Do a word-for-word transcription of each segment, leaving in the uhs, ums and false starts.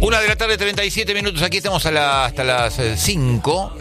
Una de la tarde, treinta y siete minutos. Aquí estamos a la, hasta las cinco.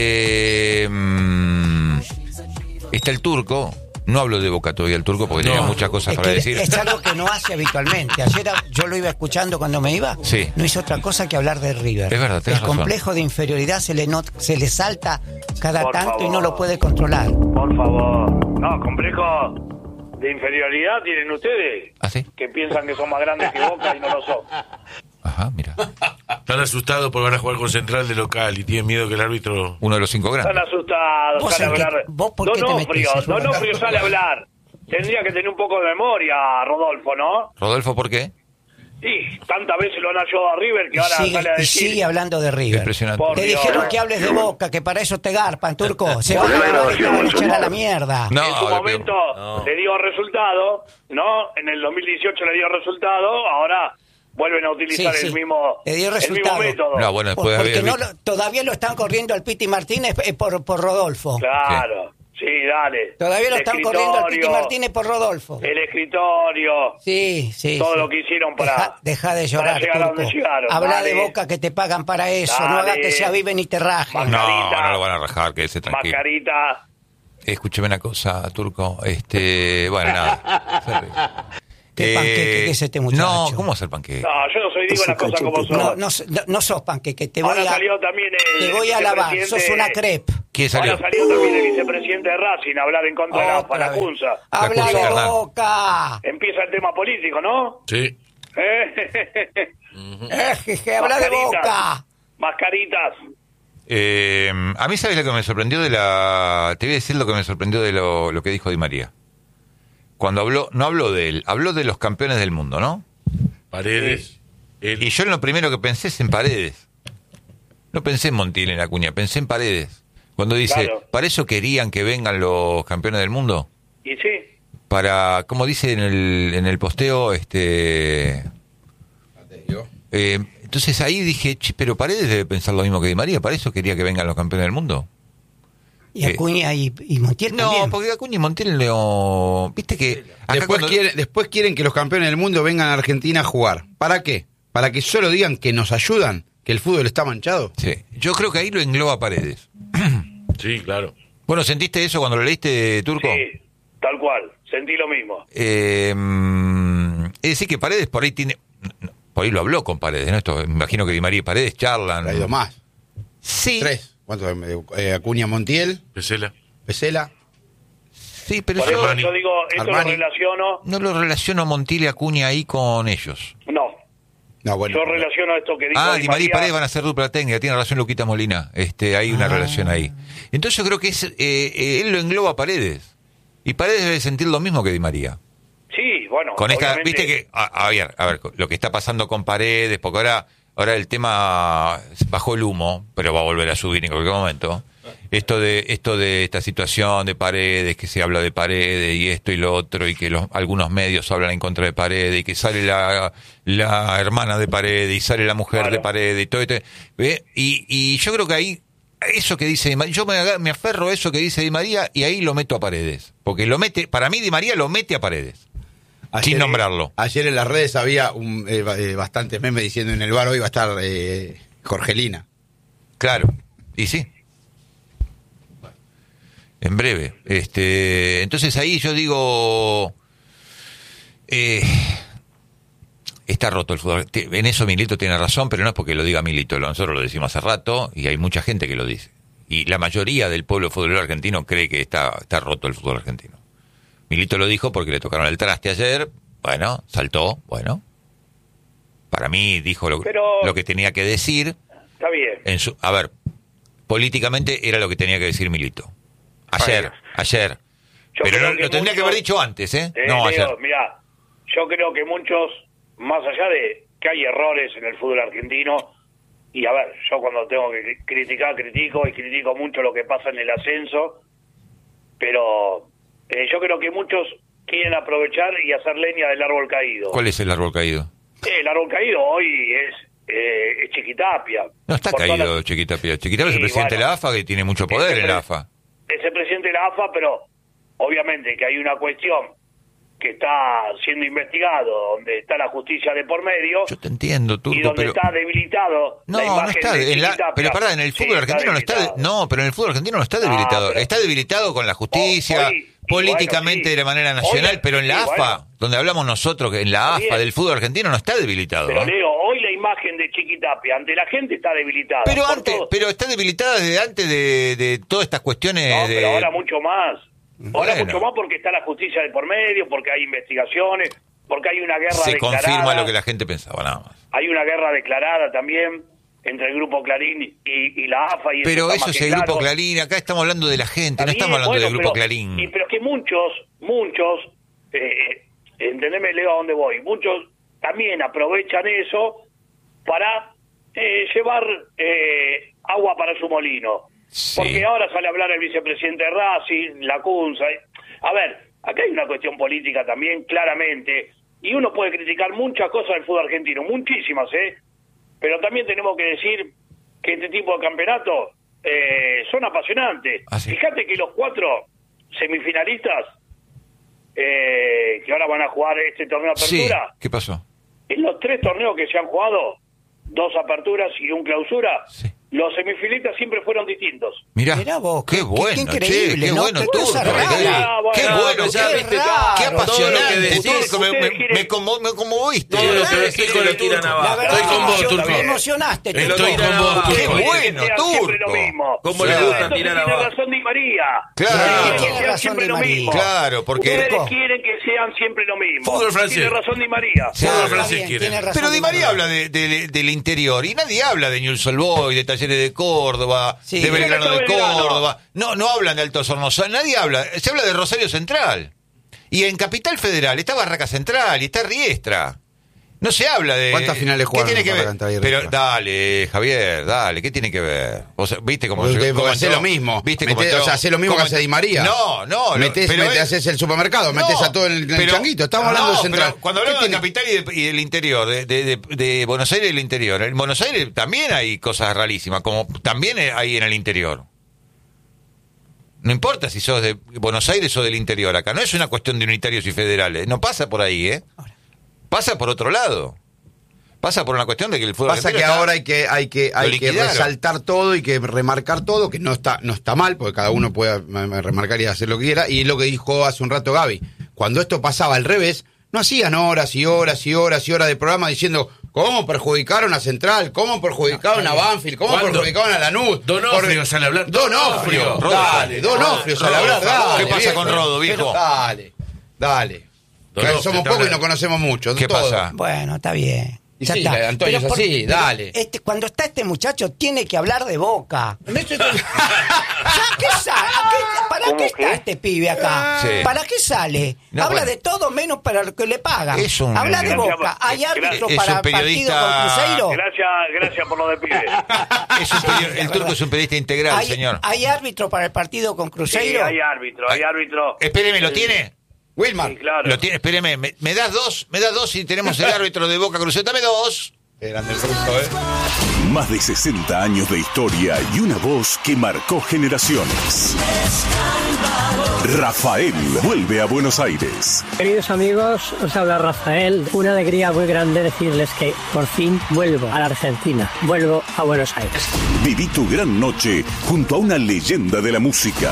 Eh, mm, está el Turco. No hablo de Boca todavía el Turco porque no. tenía muchas cosas es para que decir. Es algo que no hace habitualmente. Ayer yo lo iba escuchando cuando me iba. Sí. No hizo otra cosa que hablar de River. Es verdad, tenés El razón. complejo de inferioridad se le, not, se le salta cada Por tanto favor. y no lo puede controlar. Por favor. No, complejo de inferioridad tienen ustedes. ¿Ah, sí? Que piensan que son más grandes que Boca y no lo son. Ajá, mira. Están asustados porque van a jugar con Central de local y tienen miedo que el árbitro... Uno de los cinco grandes. Están asustados, ¿Vos sale a en qué- hablar. vos por qué te Donofrio, metés, Rubén? Donofrio sale a hablar. Tendría que tener un poco de memoria, Rodolfo, ¿no? Rodolfo, ¿por qué? Y tantas veces lo han ayudado a River que Y ahora sigue, sale a y decir... sigue hablando de River. Impresionante. Por Te Dios. dijeron que hables de Boca, que para eso te garpan, Turco. Se van a Bueno, ganar y te van a echar a la mierda. No, en su ahora momento no. le dio resultado, ¿no? En el dos mil dieciocho le dio resultado, ahora vuelven a utilizar Sí, sí. el mismo Le dio el mismo resultado. método. No, bueno, después de Porque haber no visto- lo- todavía lo están corriendo al Piti Martínez eh, por, por Rodolfo. Claro, sí, dale. Todavía lo El están corriendo al Piti escritorio, Martínez por Rodolfo. El escritorio, Sí, sí. todo sí. lo que hicieron para- Deja, deja de llorar, para llegar a donde Turco. llegaron, Habla dale. de Boca que te pagan para eso. No Dale. hagas que se aviven y te rajen. Más- No, Mascarita. no lo van a rajar, quédese tranquilo. Mascarita. Escúcheme una cosa, Turco. Este, bueno, nada. ¿Qué panqueque que es este muchacho? No, ¿cómo hacer panqueque? No, yo no soy, digo las cosas como son. No, no, no, no sos panqueque, te voy Ahora a, salió también el te voy a lavar, vicepresidente- sos una crepe. ¿Quién salió? Ahora salió también el vicepresidente de Racing a hablar en contra de la Otra vez. Faracunza. Habla Cunza, de Hernán. Boca. Empieza el tema político, ¿no? Sí. ¿Eh? Eh, jeje, habla de Mascaritas. Boca. Mascaritas. Eh, a mí, ¿sabes lo que me sorprendió de la... Te voy a decir lo que me sorprendió de lo, lo que dijo Di María. Cuando habló, no habló de él, habló de los campeones del mundo, ¿no? Paredes. él. Y yo en lo primero que pensé es en Paredes. No pensé en Montiel, en Acuña, pensé en Paredes. Cuando dice, Claro. ¿para eso querían que vengan los campeones del mundo? Y sí, Para, como dice en el, en el posteo, este... eh, entonces ahí dije, che, pero Paredes debe pensar lo mismo que Di María, ¿para eso quería que vengan los campeones del mundo? Y Acuña y, y Montiel No, también. porque Acuña y Montiel no... Viste que... acá Después, cuando- quieren, después quieren que los campeones del mundo vengan a Argentina a jugar. ¿Para qué? ¿Para que solo digan que nos ayudan? ¿Que el fútbol está manchado? Sí, yo creo que ahí lo engloba Paredes. Sí, claro. Bueno, ¿sentiste eso cuando lo leíste, Turco? sí, tal cual. Sentí lo mismo. Eh, mm, es decir, que Paredes por ahí tiene... Por ahí lo habló con Paredes, ¿no? Esto, me imagino que Di María y Paredes charlan. Ha ido más. Sí. Tres. ¿Cuánto? Eh, Acuña, Montiel, Pesela. Pesela. Sí, pero Por yo eso yo digo, esto Armani. lo relaciono... no lo relaciono a Montiel y Acuña ahí con ellos. No, No, bueno. yo relaciono esto que dijo Ah, Di Di María y María. Paredes van a ser dupla técnica, tiene razón Luquita Molina. Este, hay una relación ahí. Entonces yo creo que es, eh, eh, él lo engloba a Paredes. Y Paredes debe sentir lo mismo que Di María. Sí, bueno, Con esta, obviamente- viste que, a, a ver, a ver, lo que está pasando con Paredes, porque ahora, ahora el tema bajó el humo, pero va a volver a subir en cualquier momento. Esto de, esto de esta situación de Paredes, que se habla de Paredes y esto y lo otro, y que los, algunos medios hablan en contra de Paredes, y que sale la, la hermana de Paredes, y sale la mujer Claro. de Paredes, y todo esto. ¿Ve? Y, y yo creo que ahí, eso que dice Di María, yo me, aga- me aferro a eso que dice Di María, y ahí lo meto a Paredes. Porque lo mete, para mí Di María lo mete a Paredes. Sin nombrarlo. Ayer en las redes había un, eh, ba- eh, bastantes memes diciendo en el bar hoy va a estar eh, Jorgelina. Claro, y sí. En breve. Este, entonces ahí yo digo, eh, está roto el fútbol. Te- En eso Milito tiene razón, pero no es porque lo diga Milito, lo- nosotros lo decimos hace rato y hay mucha gente que lo dice. Y la mayoría del pueblo futbolero argentino cree que está, está roto el fútbol argentino. Milito lo dijo porque le tocaron el traste ayer, bueno, saltó, bueno. Para mí dijo lo, Pero- lo que tenía que decir. Está bien. En su, a ver, políticamente era lo que tenía que decir Milito. Ayer, Bueno. ayer. Yo Pero creo no, que lo tendría que muchos- haber dicho antes, ¿eh? Eh, no, Leo, ayer. mirá, yo creo que muchos, más allá de que hay errores en el fútbol argentino, y a ver, yo cuando tengo que cri- criticar, critico, y critico mucho lo que pasa en el ascenso, pero eh, yo creo que muchos quieren aprovechar y hacer leña del árbol caído. ¿Cuál es el árbol caído? Eh, el árbol caído hoy es, eh, es Chiquitapia. No está Por todas caído las- Chiquitapia. Chiquitapia es el Sí, presidente bueno. de la A F A que tiene mucho poder Ese en la pre- A F A. Es el presidente de la A F A, pero obviamente que hay una cuestión que está siendo investigado, donde está la justicia de por medio. Yo te entiendo, Turco, y donde pero... está debilitado No, la imagen no está, de en la- Chiquitapia. pero pará, en el Sí, fútbol argentino no está, debilitado. no, pero en el fútbol argentino no está No, debilitado, pero- está debilitado con la justicia, Hoy- y políticamente bueno, sí. de manera nacional, Hoy- pero en la sí, A F A, bueno. donde hablamos nosotros, que en la Está A F A bien. del fútbol argentino no está debilitado. Pero ¿eh? Leo, hoy la imagen de Chiquitapia ante la gente está debilitada. Pero Por antes, todo- pero está debilitada desde antes de, de todas estas cuestiones No, de... pero ahora mucho más. Ahora Bueno. mucho más porque está la justicia de por medio, porque hay investigaciones, porque hay una guerra se declarada. confirma lo que la gente pensaba, nada más. Hay una guerra declarada también entre el Grupo Clarín y, y la A F A. Y Pero está eso más es que el claro. Grupo Clarín, acá estamos hablando de la gente, no Está estamos bien, hablando bueno, del Grupo pero- Clarín. Y pero es que muchos, muchos, eh, entendeme, Leo, a dónde voy, muchos también aprovechan eso para eh, llevar eh, agua para su molino. Sí. Porque ahora sale a hablar el vicepresidente de Racing, la Cunza. A ver, acá hay una cuestión política también, claramente, y uno puede criticar muchas cosas del fútbol argentino, muchísimas, ¿eh? Pero también tenemos que decir que este tipo de campeonatos eh, son apasionantes. Ah, sí. Fíjate que los cuatro semifinalistas eh, que ahora van a jugar este torneo de Sí, apertura, ¿qué pasó? en los tres torneos que se han jugado, dos aperturas y un clausura, Sí. los semifinalistas siempre fueron distintos. Mirá, Mirá vos, qué qué- bueno, qué increíble, che, qué ¿no? bueno, Qué Turco, cosa qué, rara. Ah, bueno, qué no, bueno, pero che, ya viste, raro. qué Todo lo que apasionante, decís. Turco, me, Ustedes me, quieren- me, conmo- me conmoviste. Todo lo que verdad, decís con el tira La navaja. verdad, Estoy con vos, te Turco. emocionaste. Estoy Turco. con vos, Qué Turco. bueno, Que sea siempre Turco. lo mismo. ¿Cómo le Claro. gusta Entonces tirar tiene abajo? razón Di María. Claro. Quieren que Tiene sean razón siempre Di lo María. mismo. Claro, porque... Ustedes Turco. quieren que sean siempre lo mismo. Fútbol francés. Tiene razón Di María. Sí. Fútbol Claro. francés Está bien, quiere. tiene razón Pero Di María María. habla de, de- del interior y nadie habla de Newell's Old Boys, de Talleres de Córdoba, Sí. de Belgrano de Belgrano. Córdoba. No, no hablan de Alto Sornosa, nadie habla. Se habla de Rosario Central. Y en Capital Federal está Barraca Central y está Riestra. No se habla de... ¿Cuántas finales ¿Qué jugaron tiene que Barraca ver? Central y Pero Riestra? dale, Javier, dale, ¿qué tiene que ver? Vos, ¿viste cómo, Porque- cómo porque hace entró? lo mismo. ¿Viste Metés- cómo entró? o sea, hace lo mismo ¿Cómo que hace Di María. No, no. lo- Metés, pero metés- es- haces el supermercado, metés No, a todo el, el pero- changuito. Estamos hablando no, de Central. pero cuando ¿Qué hablamos de tiene? capital y, de- y del interior, de, de, de- de Buenos Aires y del interior, en Buenos Aires también hay cosas rarísimas, como también hay en el interior. No importa si sos de Buenos Aires o del interior, acá no es una cuestión de unitarios y federales, no pasa por ahí, ¿eh? Pasa por otro lado. Pasa por una cuestión de que el fútbol Pasa que argentino está- ahora hay que hay que hay que liquidaron. resaltar todo y que remarcar todo, que no está no está mal, porque cada uno puede eh, remarcar y hacer lo que quiera. Y lo que dijo hace un rato Gaby, cuando esto pasaba al revés, no hacían horas y horas y horas y horas de programa diciendo cómo perjudicaron a Central, cómo perjudicaron a Banfield, cómo ¿Cuándo? perjudicaron a Lanús. Donofrio Por- sale a hablar. Donofrio, Donofrio. dale, Donofrio sale a hablar, Rodo, dale. ¿Qué pasa viejo. con Rodo, viejo? Dale, dale. Donofrio, Que somos te pocos y habla. no conocemos mucho. ¿Qué todo. pasa? Bueno, está bien. Y Ya sí, está. Antonio, Pero es así, pero dale. Este, cuando está este muchacho, tiene que hablar de Boca. ¿Ya qué sale? ¿A qué- ¿Para ¿Cómo qué qué? está este pibe acá? Sí. ¿Para qué sale? No, Habla bueno. de todo menos para lo que le pagan. Es un- Habla de Gracias, Boca. por- ¿Hay árbitro es para un periodista- partido con Cruzeiro? Gracias, gracias por lo de pibe. Es un peri- el turco es un periodista integral, ¿Hay, señor. ¿Hay árbitro para el partido con Sí, Cruzeiro? hay árbitro, hay árbitro. Espéreme, ¿lo El- tiene? Wilmar. Sí, claro. Lo tiene, espéreme, me, me das dos, me das dos y tenemos el árbitro de Boca Cruzeiro. Dame dos. Qué grande el ruso, ¿eh? Más de sesenta años de historia y una voz que marcó generaciones. Rafael vuelve a Buenos Aires. Queridos amigos, os habla Rafael. Una alegría muy grande decirles que por fin vuelvo a la Argentina, vuelvo a Buenos Aires. Viví tu gran noche junto a una leyenda de la música.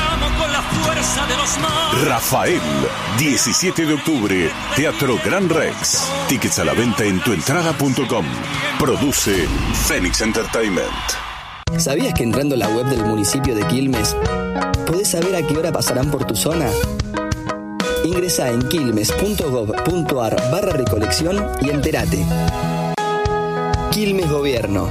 Rafael, diecisiete de octubre, Teatro Gran Rex. Tickets a la venta en tuentrada punto com. Produce Phoenix Entertainment. ¿Sabías que entrando a la web del municipio de Quilmes podés saber a qué hora pasarán por tu zona? Ingresá en quilmes punto gov punto ar barra recolección y entérate. Quilmes Gobierno.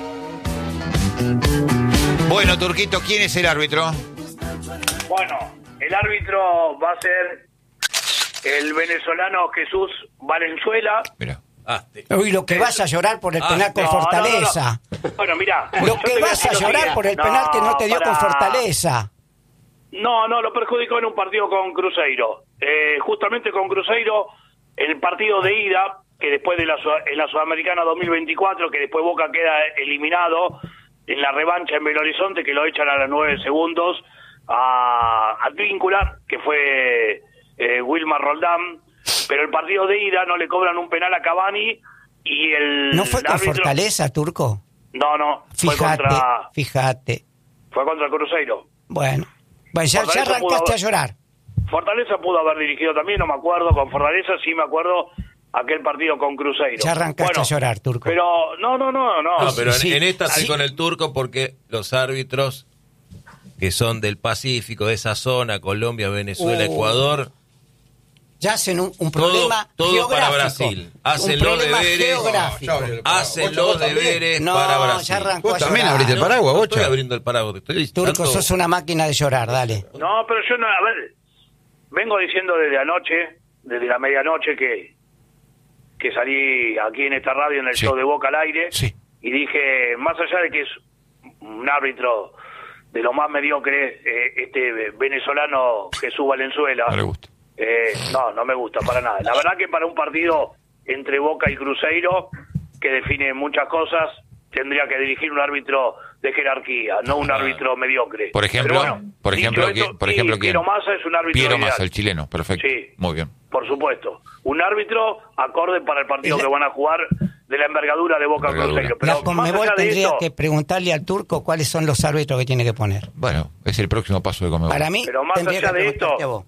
Bueno, Turquito, ¿quién es el árbitro? Bueno, el árbitro va a ser el venezolano Jesús Valenzuela. Mira. Ah, te- Uy, lo que vas a llorar por el Ah, penal con No, no, no, Fortaleza. no. Bueno, mira. Lo que vas a llorar por el penal que no te dio con Fortaleza. No, no, lo perjudicó en un partido con Cruzeiro. Eh, justamente con Cruzeiro, el partido de ida, que después de la, Sud- en la Sudamericana dos mil veinticuatro, que después Boca queda eliminado en la revancha en Belo Horizonte, que lo echan a los nueve segundos a Advíncula, que fue eh, Wilmar Roldán, pero el partido de ida no le cobran un penal a Cavani y el ¿No fue con árbitro... Fortaleza, Turco? No, no, fue Fíjate, contra fíjate. fue contra Cruzeiro. Bueno, bueno ya, ya Fortaleza pudo arrancaste haber- a llorar. Fortaleza pudo haber dirigido también, no me acuerdo, con Fortaleza sí me acuerdo aquel partido con Cruzeiro. Ya arrancaste Bueno, a llorar, Turco. Pero no, no, no, no. No, pero en- Sí, en, esta estoy sí. con el Turco porque los árbitros que son del Pacífico, de esa zona, Colombia, Venezuela, Uh, Ecuador, Ya hacen un, un todo, problema todo geográfico. para Brasil. Un Hacen los problema deberes, geográfico. hacen los deberes No, para ya Brasil. arrancó Vos a también llorar. abriste el paraguas, No Bocha. estoy abriendo el paraguas, te estoy Turco, tanto- sos una máquina de llorar, dale. No, pero yo no, a ver, vengo diciendo desde anoche, desde la medianoche que que salí aquí en esta radio en el Sí. show de Boca al aire Sí. y dije, más allá de que es un árbitro de lo más mediocre, eh, este venezolano Jesús Valenzuela, No le gusta. eh, no, no me gusta para nada. La verdad que para un partido entre Boca y Cruzeiro, que define muchas cosas, tendría que dirigir un árbitro de jerarquía, no un árbitro mediocre. Por ejemplo, Pero bueno, por dicho ejemplo, esto, ¿quién- por y ejemplo, ¿quién? Piero Massa es un árbitro Piero ideal. Massa, el chileno, perfecto. Sí. Muy bien. Por supuesto. Un árbitro acorde para el partido Es la- que van a jugar de la envergadura de Boca Envergadura. Cruzeiro. La Pero más Conmebol allá de tendría esto, que preguntarle al Turco cuáles son los árbitros que tiene que poner. Bueno, es el próximo paso de Conmebol. Para mí, Pero más tendría allá que de esto, preguntarte a vos.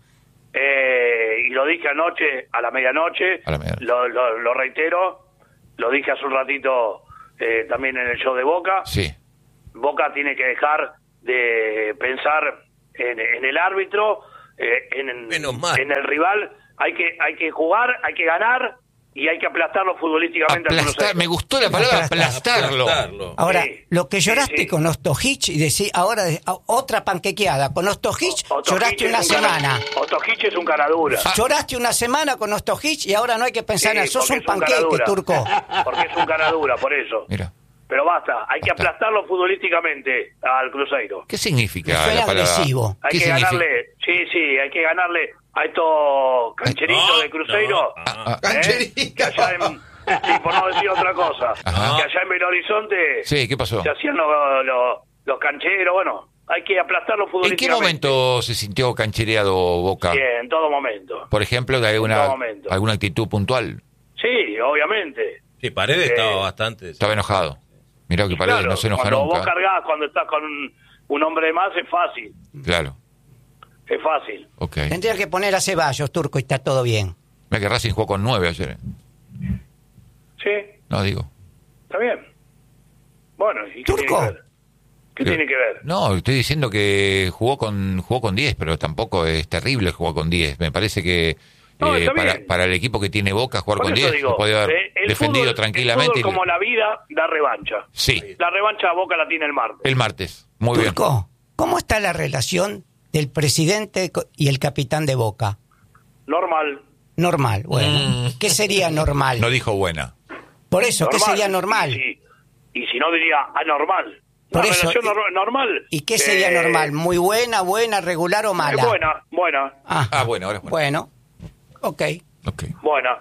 eh, y lo dije anoche, a la medianoche, A la medianoche. Lo, lo- lo reitero, lo dije hace un ratito eh, también en el show de Boca, Sí. Boca tiene que dejar de pensar en, en el árbitro, eh, en, Menos mal. en el rival, hay que hay que jugar, hay que ganar y hay que aplastarlo futbolísticamente al Aplastar, Cruzeiro. me gustó la palabra aplastarlo. Aplastarlo. Ahora, Sí, lo que sí, lloraste sí. con Ostojic y decís, ahora de- a- otra panquequeada. Con Ostojic Ostojic lloraste es una un cara- semana. Ostojic es un caradura. Lloraste una semana con Ostojic y ahora no hay que pensar Sí, en eso. Sos porque un es un panqueque, caradura. Turco. Porque es un caradura, por eso. Mira, Pero basta, hay que Basta. aplastarlo futbolísticamente al Cruzeiro. ¿qué Me significa suena la palabra? agresivo. Hay ¿Qué que significa? ganarle, sí, sí, hay que ganarle a estos cancheritos No, de Cruzeiro. no, Ah, ah, ¿eh? Cancherita. Que allá en, sí, por no decir otra cosa, Ajá. que allá en Belo Horizonte Sí, ¿qué pasó? se hacían los, los, los cancheros, bueno, hay que aplastarlo ¿En qué futbolísticamente. momento se sintió canchereado Boca? Sí, en todo momento. Por ejemplo, de En alguna, todo momento. alguna actitud puntual. Sí, obviamente. Sí, Paredes Eh, estaba bastante... Estaba enojado. Mirá que Y Paredes claro, no se enoja cuando nunca. vos cargás, cuando estás con un, un hombre de más, es fácil, Claro, es fácil. ok. Tendría que poner a Ceballos, Turco, y está todo bien. Mira que Racing jugó con nueve ayer. Sí, No, digo. está bien. Bueno, ¿y qué Turco. tiene que ver? ¿Qué ¿Qué? tiene que ver? No, estoy diciendo que jugó con jugó con diez, pero tampoco es terrible jugar con diez. Me parece que No, eh, está para, bien. para el equipo que tiene Boca, jugar Por con eso diez digo, se puede haber eh, el defendido fútbol- tranquilamente. El fútbol, como la vida, da revancha. Sí, La revancha Boca la tiene el martes. el martes. Muy bien. Turco, ¿cómo está la relación del presidente co- y el capitán de Boca? Normal. Normal, bueno. Mm. ¿Qué sería normal? No dijo buena. Por eso, ¿qué sería normal? Y si, y si no diría anormal. Por Una eso, relación y- nor- normal. ¿Y qué sería eh, normal? ¿Muy buena, buena, regular o mala? Buena, buena, Ah, Ah, bueno, ahora es buena. bueno. Ok. Ok. buena.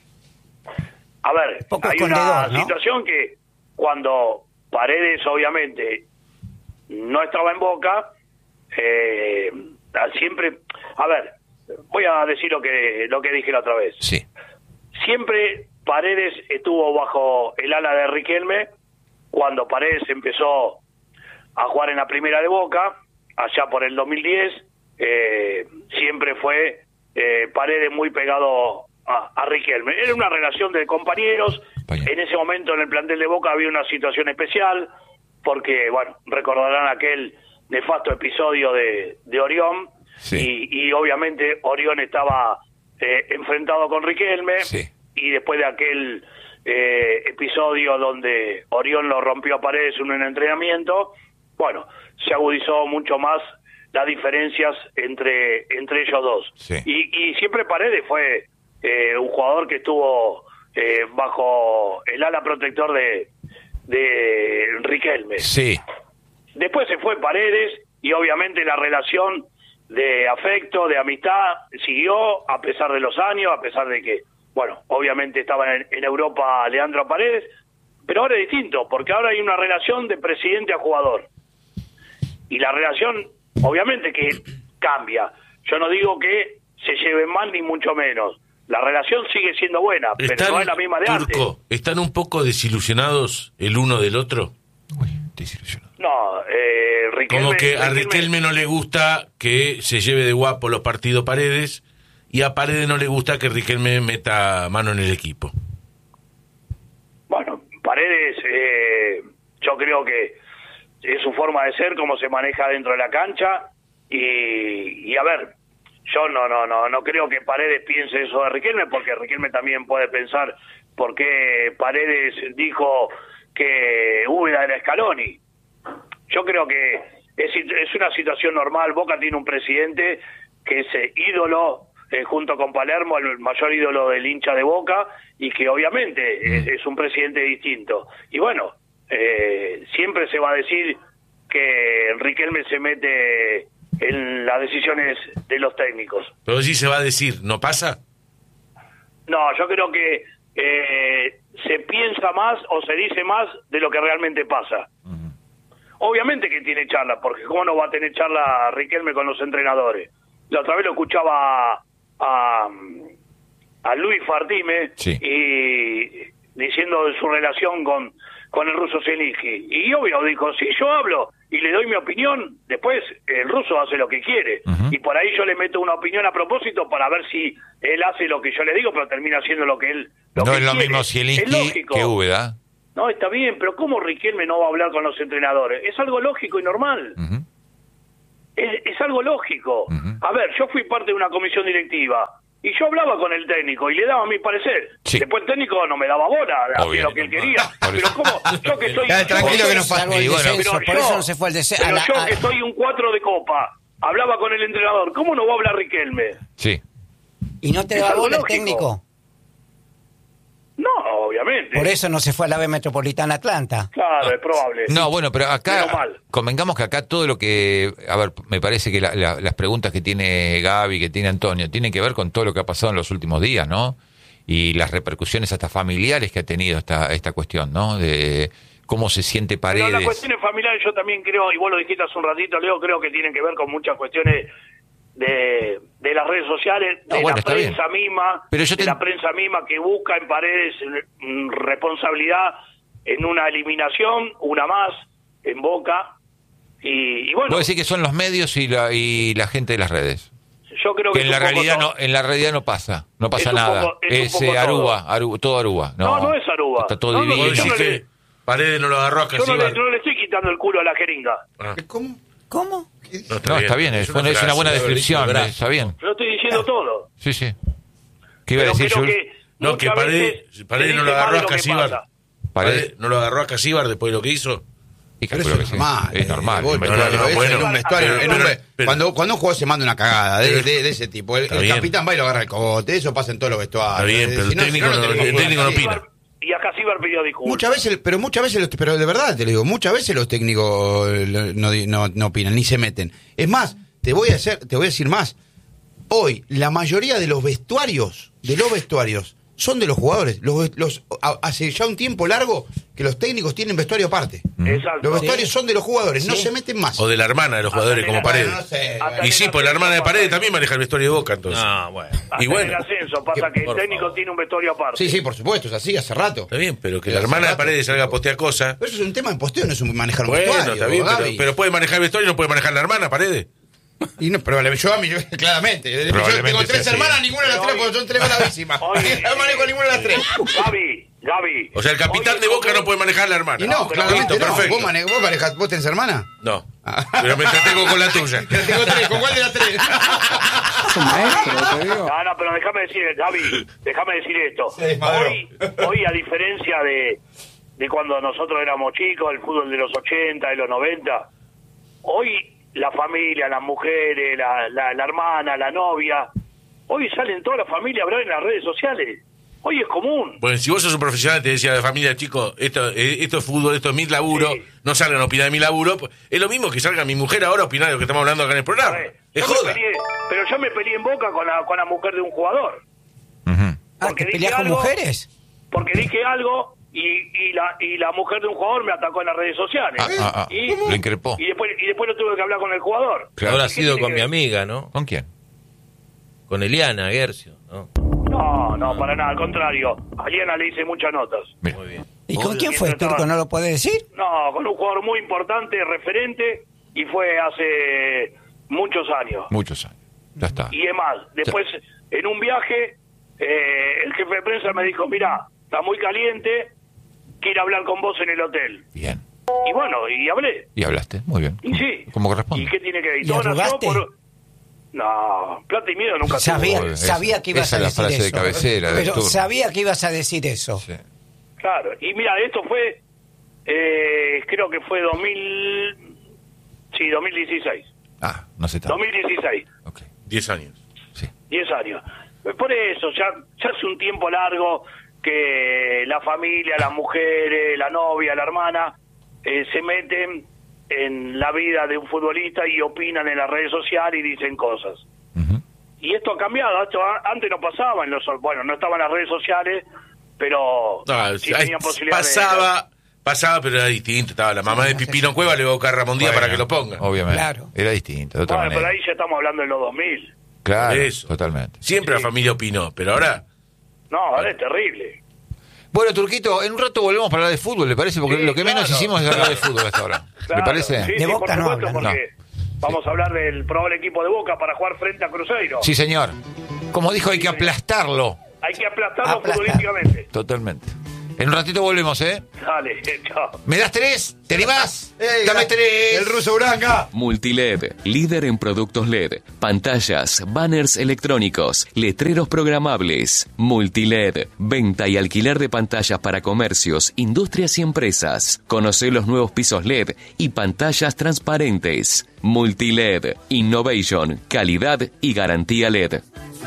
A ver, Poco hay una escondedor, ¿no? situación que cuando Paredes obviamente no estaba en Boca, eh, siempre, a ver, voy a decir lo que lo que dije la otra vez. Sí. Siempre Paredes estuvo bajo el ala de Riquelme. Cuando Paredes empezó a jugar en la primera de Boca, allá por el dos mil diez, eh, siempre fue eh, Paredes muy pegado a, a Riquelme. Era una relación de compañeros. Compañero. En ese momento en el plantel de Boca había una situación especial, porque, bueno, recordarán aquel nefasto episodio de, de Orión, Sí. y, y obviamente Orión estaba eh, enfrentado con Riquelme, Sí. y después de aquel eh, episodio donde Orión lo rompió a Paredes en un entrenamiento, bueno, se agudizó mucho más las diferencias entre entre ellos dos. Sí. Y, y siempre Paredes fue eh, un jugador que estuvo eh, bajo el ala protector de, de Riquelme. Sí. Después se fue Paredes y obviamente la relación de afecto, de amistad, siguió a pesar de los años, a pesar de que, bueno, obviamente estaba en, en Europa Leandro Paredes, pero ahora es distinto, porque ahora hay una relación de presidente a jugador. Y la relación, obviamente que cambia. Yo no digo que se lleven mal ni mucho menos. La relación sigue siendo buena, pero Están, no es la misma de Turco, antes. ¿están un poco desilusionados el uno del otro? Uy, desilusionado. No, eh, Riquelme... Como que a Riquelme- Riquelme no le gusta que se lleve de guapo los partidos Paredes y a Paredes no le gusta que Riquelme meta mano en el equipo. Bueno, Paredes, eh, yo creo que es su forma de ser, cómo se maneja dentro de la cancha, y, y a ver, yo no no no no creo que Paredes piense eso de Riquelme, porque Riquelme también puede pensar por qué Paredes dijo que Úbeda era Scaloni. Yo creo que es, es una situación normal. Boca tiene un presidente que es eh, ídolo, eh, junto con Palermo, el mayor ídolo del hincha de Boca, y que obviamente es, es un presidente distinto. Y bueno, eh, siempre se va a decir que Riquelme se mete en las decisiones de los técnicos. Pero sí se va a decir, ¿no pasa? No, yo creo que eh, se piensa más o se dice más de lo que realmente pasa. Obviamente que tiene charla, porque cómo no va a tener charla Riquelme con los entrenadores. La otra vez lo escuchaba a, a, a Luis Fartime, sí, y diciendo de su relación con, con el ruso Zielinski. Y obvio dijo, si yo hablo y le doy mi opinión, después el ruso hace lo que quiere. Uh-huh. Y por ahí yo le meto una opinión a propósito para ver si él hace lo que yo le digo, pero termina haciendo lo que él lo No que es lo quiere. mismo Es Zielinski lógico. que Úbeda. No, está bien, pero ¿cómo Riquelme no va a hablar con los entrenadores? Es algo lógico y normal. Uh-huh. Es, es algo lógico. Uh-huh. A ver, yo fui parte de una comisión directiva y yo hablaba con el técnico y le daba mi parecer. Sí. Después el técnico no me daba bola a Obvio. lo que él quería. Por Pero eso. ¿cómo? Yo que soy... Ya, tranquilo que nos Salvo pasa. el Y bueno, descenso, pero por yo- eso no se fue al descenso. Pero a la- yo a- que soy un cuatro de copa, hablaba con el entrenador. ¿Cómo no va a hablar Riquelme? Sí. ¿Y no te es da algo bola el lógico. técnico? No, obviamente. Por eso no se fue a la B Metropolitana Atlanta. Claro, es probable. No, bueno, pero acá, Menos mal. convengamos que acá todo lo que, a ver, me parece que la- la- las preguntas que tiene Gaby, que tiene Antonio, tienen que ver con todo lo que ha pasado en los últimos días, ¿no? Y las repercusiones hasta familiares que ha tenido esta, esta cuestión, ¿no? De cómo se siente Pero las Paredes. cuestiones familiares yo también creo, y vos lo dijiste hace un ratito, Leo, creo que tienen que ver con muchas cuestiones de, de las redes sociales, No, de bueno, la está prensa bien. misma, Pero yo de te- la prensa misma que busca en Paredes mm, responsabilidad en una eliminación, una más, en Boca, y, y bueno, Vos decís que son los medios y la, y la gente de las redes. yo creo que, Que en es la un poco realidad todo. no, en la realidad no pasa, no pasa Es un nada. poco- es un es poco eh, todo. Aruba, Aruba, todo Aruba. No, No, no es Aruba. Está todo No, no, divino. Vos yo decís no que le- Paredes no lo agarró a Yo no le, Casíbar. no le estoy quitando el culo a la jeringa. Ah, ¿Cómo? ¿Cómo? No, está bien, es, bueno, es una buena frase, descripción, lo dice, eh, está bien. Yo estoy diciendo todo. Sí, sí. ¿Qué iba a Pero decir, creo Jules? que No, que muchas Paredes, veces Paredes se no lo dice más agarró de a lo que Casíbar. pasa. Paredes- ¿No lo agarró a Casíbar después de lo que hizo? Y Pero calculo eso que es sí. normal. Es normal. eh, vos, en pero vestuario. no, eso bueno, en un vestuario, pero- en un pero- ve- pero- cuando, cuando un jugador se manda una cagada de, de- de ese tipo, el, Está el bien. capitán va y lo agarra el cogote, eso pasa en todos los vestuarios. Está bien, Eh, pero si el técnico si no- tenemos el que- técnico no sí. opina. Y a Casíbar pidió disculpas. Muchas veces, pero muchas veces, los, pero de verdad te lo digo, muchas veces los técnicos eh, no, no, no opinan, ni se meten. Es más, te voy a hacer, te voy a decir más. Hoy, la mayoría de los vestuarios, de los vestuarios, son de los jugadores. Los, los, a- hace ya un tiempo largo que los técnicos tienen vestuario aparte. Exacto. Los vestuarios Sí. son de los jugadores, no Sí. se meten más. O de la hermana de los jugadores como Hasta Paredes. Bueno, no sé, Hasta Y sí, pues la hermana de Paredes también maneja el vestuario de Boca, entonces. No, bueno. Hasta Y bueno. en el ascenso pasa que el por técnico favor. tiene un vestuario aparte. Sí, sí, por supuesto, es así, hace rato. Está bien, pero que Pero la hace hermana de rato, Paredes salga a tipo. postear cosas. Pero eso es un tema de posteo, no es un manejar un Bueno, vestuario. está bien, pero, Gaby. pero puede manejar el vestuario y no puede manejar la hermana, Paredes. Y no, pero yo a mí, yo- claramente. Yo Probablemente tengo tres sea así. hermanas, ninguna de las Pero tres, hoy- porque son tres bravísimas. Oye, No manejo ninguna de las tres. Gaby, Gaby. O sea, el capitán Hoy de es Boca común- no puede manejar la hermana. Y no, pero claramente listo, no. perfecto. ¿Vos, mane- vos, manejas, ¿Vos tenés hermana? No. Ah. Pero me entretengo con la tuya. Yo tengo tres, ¿con cuál de las tres? Es un maestro, te digo. No, no, pero déjame decir, Gaby, déjame decir esto. Se desmadró. Hoy, hoy, a diferencia de, de cuando nosotros éramos chicos, el fútbol de los ochenta, de los noventa, hoy la familia, las mujeres, la, la, la hermana, la novia, hoy salen toda la familia a hablar en las redes sociales. Hoy es común. Bueno, si vos sos un profesional, te decía de familia, chicos, esto, eh, esto es fútbol, esto es mi laburo, Sí. no salgan a opinar de mi laburo. pues, Es lo mismo que salga mi mujer ahora a opinar de lo que estamos hablando acá en el programa. ¿Sabes? Es Yo me joda. peleé- pero yo me peleé en Boca con la, con la mujer de un jugador. Ujú. Ah, Porque ¿te dije peleas con algo- mujeres? Porque dije algo y, y la y la mujer de un jugador me atacó en las redes sociales. Ah, ah, ah. Y, Lo increpó. y después y después no tuve que hablar con el jugador. Claro. Habrá ¿Qué sido tiene con que mi ver? amiga, ¿no? ¿Con quién? con Eliana, Gercio, ¿no? No, no, para nada, al contrario. A Eliana le hice muchas notas. Muy bien. ¿Y con quién fue, Estaba- Turco? ¿No lo puede decir? No, con un jugador muy importante, referente, y fue hace muchos años. Muchos años. Ya está. Y es más, después, en un viaje, eh, el jefe de prensa me dijo, mirá, está muy caliente, quiero hablar con vos en el hotel. Bien. Y bueno, y hablé. Y hablaste. Muy bien. Y sí. Como corresponde. ¿Y qué tiene que ver? ¿Y Todo nació arrugaste? por... No, plata y miedo nunca Sabía, tuvo. Es- sabía que ibas esa a es la decir frase eso. de cabecera del Pero Turco. sabía que ibas a decir eso. Sí. Claro, y mira, esto fue, eh, creo que fue dos mil... Sí, dos mil dieciséis. Ah, no sé tanto. dos mil dieciséis. Ok. diez años. Sí. diez años. Por eso, ya, ya hace un tiempo largo que la familia, las mujeres, la novia, la hermana, eh, se meten en la vida de un futbolista y opinan en las redes sociales y dicen cosas. Ujú. Y esto ha cambiado, esto a- antes no pasaba en los, bueno, no estaban las redes sociales, pero No, sí ahí tenían posibilidad de... pasaba, pasaba, pero era distinto. Estaba la mamá de Pipino Cueva, le va a buscar a Ramón Díaz Bueno, para que lo ponga. Obviamente. Claro. Era distinto, de otra Bueno, pero manera. ahí ya estamos hablando de los dos mil. Claro, Por eso. totalmente. Siempre Sí. la familia opinó, pero ahora... No, ahora es terrible. Bueno, Turquito, en un rato volvemos para hablar de fútbol, ¿le parece? Porque Sí, lo que menos claro. hicimos es hablar de fútbol hasta ahora. Claro, ¿Le parece? Sí, De sí, Boca por no supuesto, hablan, porque vamos a hablar del probable equipo de Boca para jugar frente a Cruzeiro. Sí, señor. Como dijo, hay que Sí, aplastarlo. Hay que aplastarlo Aplastar. futbolísticamente. Totalmente. En un ratito volvemos, ¿eh? Dale, chao. ¿Me das tres? ¿Te animás? Ey, Dame tres. El ruso Uranga. Multiled, líder en productos L E D, pantallas, banners electrónicos, letreros programables. Multiled, venta y alquiler de pantallas para comercios, industrias y empresas. Conoce los nuevos pisos L E D y pantallas transparentes. Multiled, innovation, calidad y garantía L E D.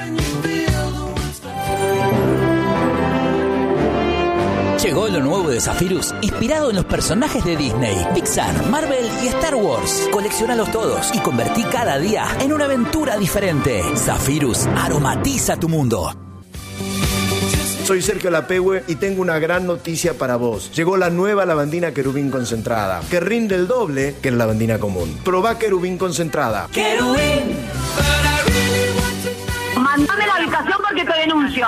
Llegó lo nuevo de Zephyrus, inspirado en los personajes de Disney, Pixar, Marvel y Star Wars. Coleccionalos todos y convertí cada día en una aventura diferente. Zephyrus aromatiza tu mundo. Soy Sergio Lapehue y tengo una gran noticia para vos. Llegó la nueva lavandina Querubín concentrada, que rinde el doble que la lavandina común. Probá Querubín concentrada. ¡Querubín! Mándame la habitación porque te denuncio.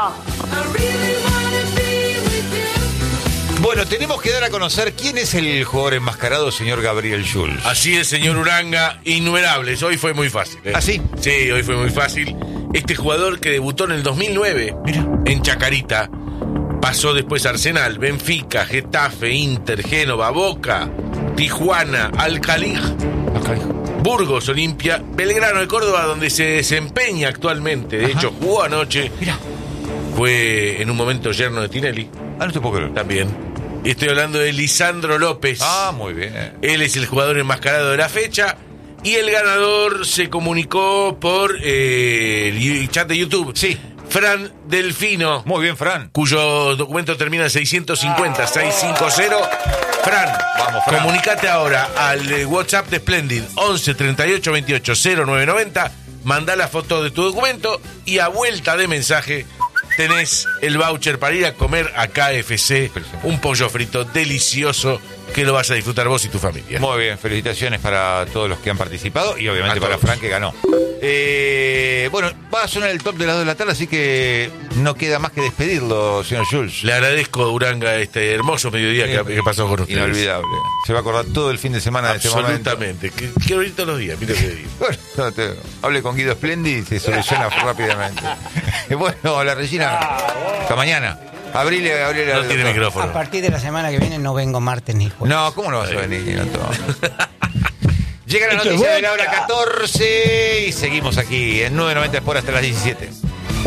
Bueno, tenemos que dar a conocer quién es el jugador enmascarado, señor Gabriel Schulz. Así es, señor Uranga, innumerables. Hoy fue muy fácil. ¿eh? ¿Ah, sí? Sí, hoy fue muy fácil. Este jugador que debutó en el dos mil nueve Mira. en Chacarita, pasó después a Arsenal, Benfica, Getafe, Inter, Génova, Boca, Tijuana, Alcalij, Burgos, Olimpia, Belgrano de Córdoba, donde se desempeña actualmente. De Ajá. hecho, jugó anoche. Mira. Fue en un momento yerno de Tinelli, Ah, no te puedo creer. también. Estoy hablando de Lisandro López. Ah, muy bien. Él es el jugador enmascarado de la fecha. Y el ganador se comunicó por eh, el chat de YouTube. Sí. Fran Delfino. Muy bien, Fran. Cuyo documento termina en seiscientos cincuenta, seiscientos cincuenta. Fran, Vamos, Fran. comunicate ahora al eh, WhatsApp de Splendid once treinta y ocho veintiocho cero nueve noventa. Mandá la foto de tu documento y a vuelta de mensaje tenés el voucher para ir a comer a K F C. Un pollo frito delicioso que lo vas a disfrutar vos y tu familia. Muy bien, felicitaciones para todos los que han participado y obviamente A para todos. Fran que ganó. Eh, bueno, va a sonar el top de las dos de la tarde, así que no queda más que despedirlo, señor Schulz. Le agradezco, Uranga, este hermoso mediodía que, que pasó con ustedes. Inolvidable. Se va a acordar todo el fin de semana de este momento. Absolutamente. Que- Quiero ir todos los días, mira qué digo. Bueno, no, te- hable con Guido Splendi y se soluciona rápidamente. Bueno, la Regina, hasta mañana. Abrile, abrile. No tiene micrófono. A partir de la semana que viene no vengo martes ni jueves. No, ¿cómo no vas a venir? No, todo. Llega la Esto es noticia de la Boca. hora catorce y seguimos aquí en nueve noventa por hasta las diecisiete.